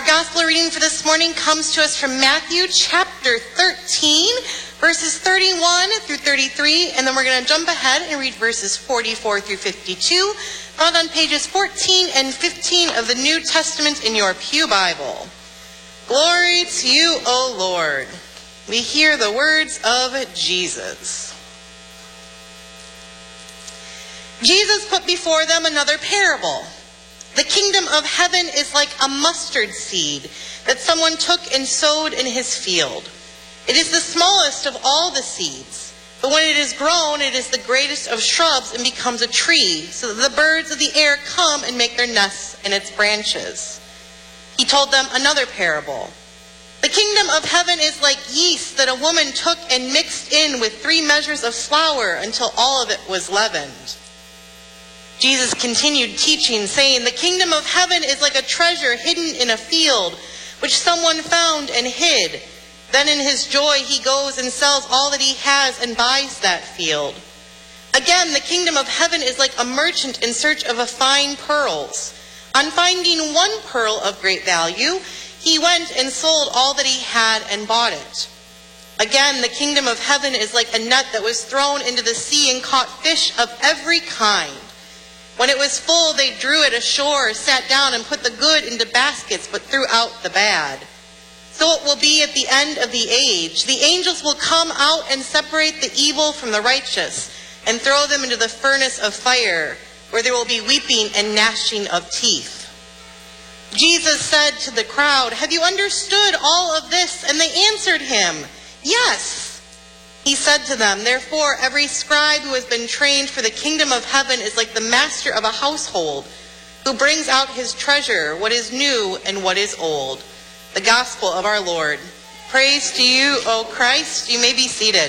Our gospel reading for this morning comes to us from Matthew chapter 13, verses 31 through 33, and then we're going to jump ahead and read verses 44 through 52, found on pages 14 and 15 of the New Testament in your pew Bible. Glory to you, O Lord. We hear the words of Jesus. Jesus put before them another parable. The kingdom of heaven is like a mustard seed that someone took and sowed in his field. It is the smallest of all the seeds, but when it is grown, it is the greatest of shrubs and becomes a tree, so that the birds of the air come and make their nests in its branches. He told them another parable. The kingdom of heaven is like yeast that a woman took and mixed in with 3 measures of flour until all of it was leavened. Jesus continued teaching, saying, the kingdom of heaven is like a treasure hidden in a field, which someone found and hid. Then in his joy he goes and sells all that he has and buys that field. Again, the kingdom of heaven is like a merchant in search of fine pearls. On finding one pearl of great value, he went and sold all that he had and bought it. Again, the kingdom of heaven is like a net that was thrown into the sea and caught fish of every kind. When it was full, they drew it ashore, sat down, and put the good into baskets, but threw out the bad. So it will be at the end of the age. The angels will come out and separate the evil from the righteous, and throw them into the furnace of fire, where there will be weeping and gnashing of teeth. Jesus said to the crowd, have you understood all of this? And they answered him, yes. He said to them, therefore, every scribe who has been trained for the kingdom of heaven is like the master of a household, who brings out his treasure, what is new and what is old. The gospel of our Lord. Praise to you, O Christ. You may be seated.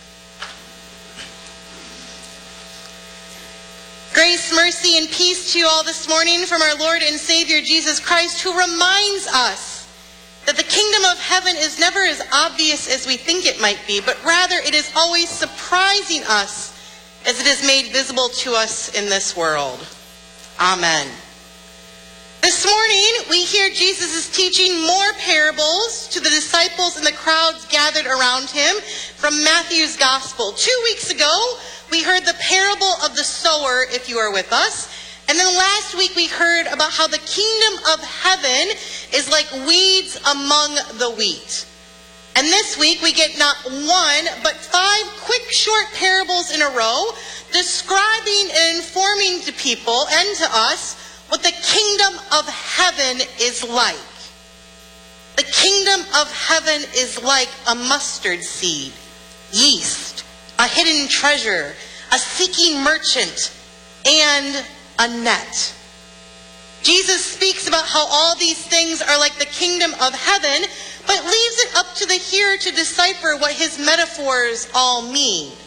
Grace, mercy, and peace to you all this morning from our Lord and Savior Jesus Christ, who reminds us that the kingdom of heaven is never as obvious as we think it might be, but rather it is always surprising us as it is made visible to us in this world. Amen. This morning, we hear Jesus is teaching more parables to the disciples and the crowds gathered around him from Matthew's gospel. 2 weeks ago, we heard the parable of the sower, if you are with us. And then last week we heard about how the kingdom of heaven is like weeds among the wheat. And this week we get not 1, but 5 quick short parables in a row describing and informing to people and to us what the kingdom of heaven is like. The kingdom of heaven is like a mustard seed, yeast, a hidden treasure, a seeking merchant, and a net. Jesus speaks about how all these things are like the kingdom of heaven, but leaves it up to the hearer to decipher what his metaphors all mean.